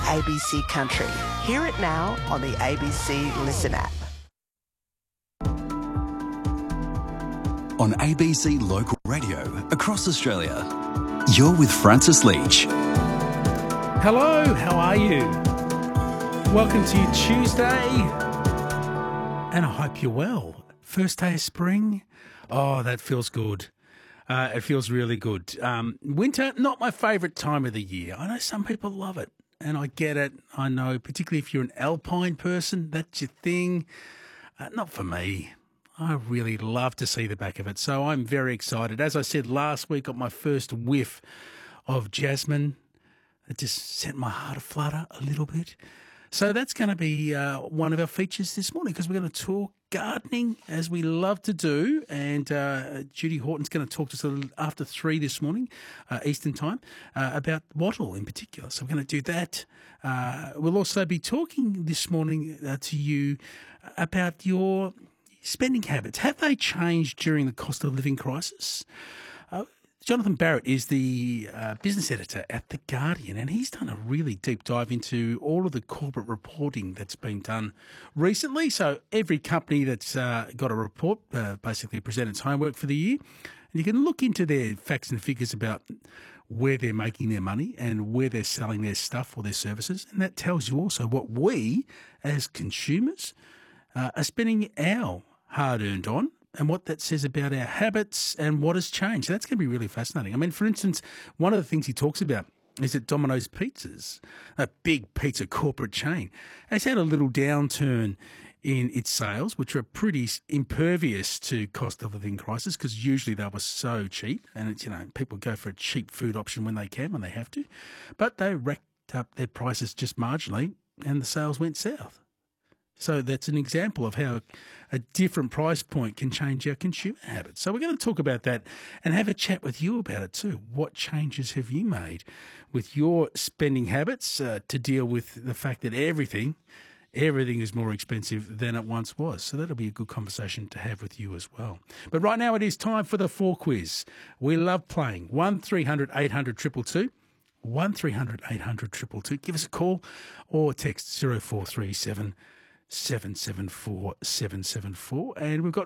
ABC Country. Hear it now on the ABC Listen app. On ABC Local Radio across Australia, you're with Francis Leach. Hello, how are you? Welcome to your Tuesday, and I hope you're well. First day of spring. Oh, that feels good. It feels really good. Winter, not my favourite time of the year. I know some people love it, and I get it. I know, particularly if you're an alpine person, that's your thing. Not for me. I really love to see the back of it, so I'm very excited. As I said last week, got my first whiff of jasmine. It just sent my heart aflutter a little bit. So that's going to be one of our features this morning, because we're going to talk gardening, as we love to do. And Judy Horton's going to talk to us a little after 3 this morning, Eastern time, about wattle in particular. So we're going to do that. We'll also be talking this morning to you about your spending habits. Have they changed during the cost of living crisis? Jonathan Barrett is the business editor at The Guardian, and he's done a really deep dive into all of the corporate reporting that's been done recently. So every company that's got a report basically present its homework for the year, and you can look into their facts and figures about where they're making their money and where they're selling their stuff or their services. And that tells you also what we, as consumers, are spending our hard-earned on, and what that says about our habits and what has changed. That's going to be really fascinating. I mean, for instance, one of the things he talks about is that Domino's Pizzas, a big pizza corporate chain, has had a little downturn in its sales, which are pretty impervious to cost of living crisis, because usually they were so cheap, and it's, people go for a cheap food option when they can, when they have to. But they racked up their prices just marginally, and the sales went south. So that's an example of how a different price point can change our consumer habits. So we're going to talk about that and have a chat with you about it too. What changes have you made with your spending habits to deal with the fact that everything is more expensive than it once was? So that'll be a good conversation to have with you as well. But right now it is time for the 4 quiz. We love playing. 1300 800 222. 1300 800 222. Give us a call or text 0437 774 774. And we've got